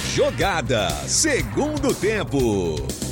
Jogada, segundo tempo.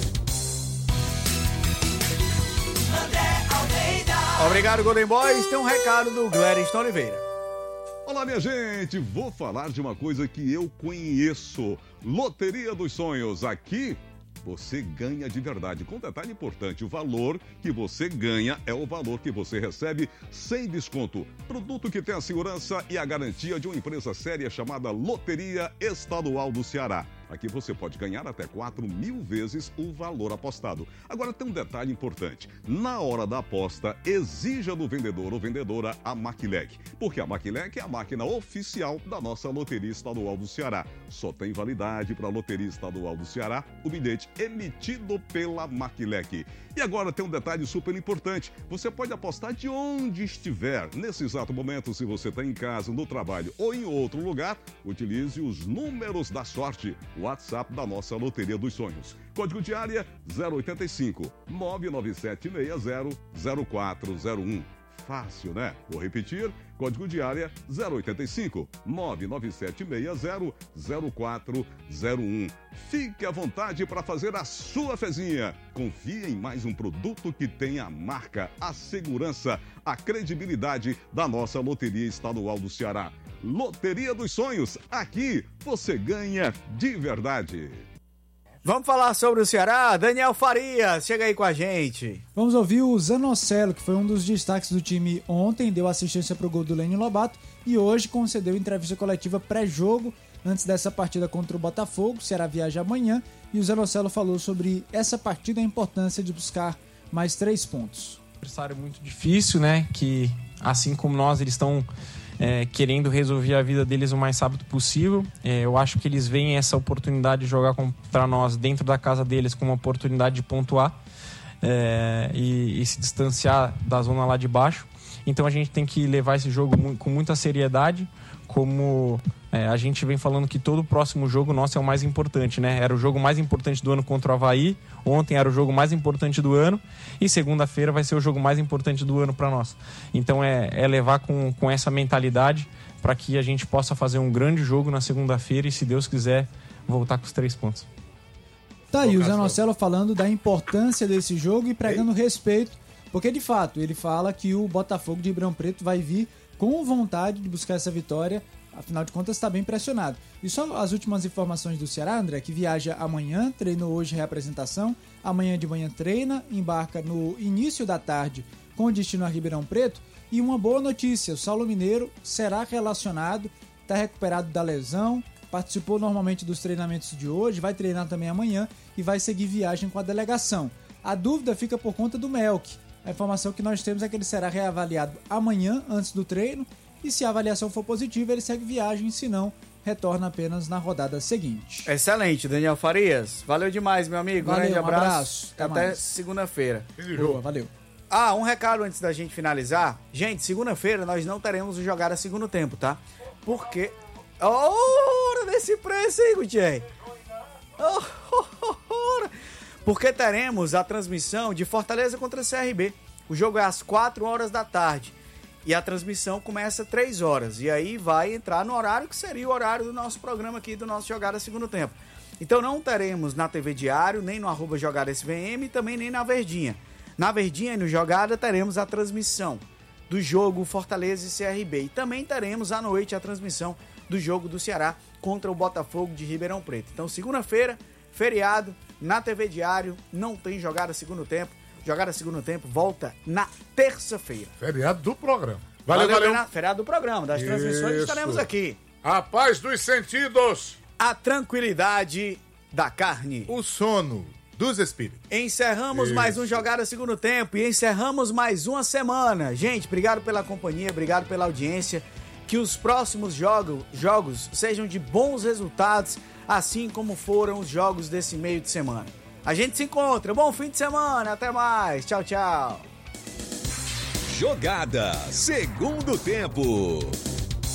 Obrigado, Golden Boys. Tem um recado do Gladyston Oliveira. Olá, minha gente. Vou falar de uma coisa que eu conheço. Loteria dos Sonhos. Aqui você ganha de verdade. Com detalhe importante, o valor que você ganha é o valor que você recebe sem desconto. Produto que tem a segurança e a garantia de uma empresa séria chamada Loteria Estadual do Ceará. Aqui você pode ganhar até 4.000 vezes o valor apostado. Agora tem um detalhe importante. Na hora da aposta, exija do vendedor ou vendedora a Maquilec. Porque a Maquilec é a máquina oficial da nossa Loteria Estadual do Ceará. Só tem validade para a Loteria Estadual do Ceará o bilhete emitido pela Maquilec. E agora tem um detalhe super importante. Você pode apostar de onde estiver. Nesse exato momento, se você está em casa, no trabalho ou em outro lugar, utilize os números da sorte. WhatsApp da nossa Loteria dos Sonhos. Código de área 085 99760 0401. Fácil, né? Vou repetir. Código de área 085 99760 0401. Fique à vontade para fazer a sua fezinha. Confie em mais um produto que tem a marca, a segurança, a credibilidade da nossa Loteria Estadual do Ceará. Loteria dos Sonhos, aqui você ganha de verdade. Vamos falar sobre o Ceará? Daniel Farias, chega aí com a gente. Vamos ouvir o Zanocelo, que foi um dos destaques do time ontem, deu assistência para o gol do Lênio Lobato e hoje concedeu entrevista coletiva pré-jogo antes dessa partida contra o Botafogo. O Ceará viaja amanhã e o Zanocelo falou sobre essa partida e a importância de buscar mais 3 pontos. Adversário muito difícil, né? Que assim como nós, eles estão querendo resolver a vida deles o mais rápido possível. Eu acho que eles veem essa oportunidade de jogar contra nós dentro da casa deles como uma oportunidade de pontuar e se distanciar da zona lá de baixo. Então a gente tem que levar esse jogo com muita seriedade, como a gente vem falando que todo próximo jogo nosso é o mais importante, né? Era o jogo mais importante do ano contra o Avaí, ontem era o jogo mais importante do ano e segunda-feira vai ser o jogo mais importante do ano para nós. Então é levar com essa mentalidade para que a gente possa fazer um grande jogo na segunda-feira e, se Deus quiser, voltar com os 3 pontos. Tá aí o Zanocelo falando da importância desse jogo e pregando respeito, porque de fato ele fala que o Botafogo de Ribeirão Preto vai vir com vontade de buscar essa vitória, afinal de contas está bem pressionado. E só as últimas informações do Ceará, André, que viaja amanhã, treinou hoje reapresentação, amanhã de manhã treina, embarca no início da tarde com destino a Ribeirão Preto. E uma boa notícia, o Saulo Mineiro será relacionado, está recuperado da lesão, participou normalmente dos treinamentos de hoje, vai treinar também amanhã e vai seguir viagem com a delegação. A dúvida fica por conta do Melk. A informação que nós temos é que ele será reavaliado amanhã, antes do treino, e se a avaliação for positiva, ele segue viagem, se não, retorna apenas na rodada seguinte. Excelente, Daniel Farias. Valeu demais, meu amigo. Valeu, grande um abraço. Até segunda-feira. Boa, valeu. Um recado antes da gente finalizar. Gente, segunda-feira nós não teremos o Jogada Segundo Tempo, tá? Porque... Hora desse preço, hein, Gutierrez? Porque teremos a transmissão de Fortaleza contra CRB. O jogo é às 4 horas da tarde. E a transmissão começa às 3 horas. E aí vai entrar no horário que seria o horário do nosso programa aqui, do nosso Jogada Segundo Tempo. Então não teremos na TV Diário, nem no @JogadaSVM e também nem na Verdinha. Na Verdinha e no Jogada teremos a transmissão do jogo Fortaleza e CRB. E também teremos à noite a transmissão do jogo do Ceará contra o Botafogo de Ribeirão Preto. Então segunda-feira, feriado, na TV Diário, não tem Jogada Segundo Tempo. Jogada Segundo Tempo volta na terça-feira. Feriado do programa. Valeu. Feriado do programa, das transmissões, estaremos aqui. A paz dos sentidos. A tranquilidade da carne. O sono dos espíritos. Encerramos mais um Jogada Segundo Tempo e encerramos mais uma semana. Gente, obrigado pela companhia, obrigado pela audiência. Que os próximos jogos sejam de bons resultados, assim como foram os jogos desse meio de semana. A gente se encontra. Bom fim de semana. Até mais. Tchau, tchau. Jogada Segundo Tempo.